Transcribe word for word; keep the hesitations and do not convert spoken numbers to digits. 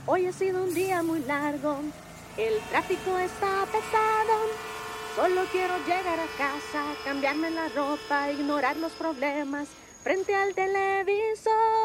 Hoy ha sido un día muy largo, el tráfico está pesado. Solo quiero llegar a casa, cambiarme la ropa, ignorar los problemas frente al televisor.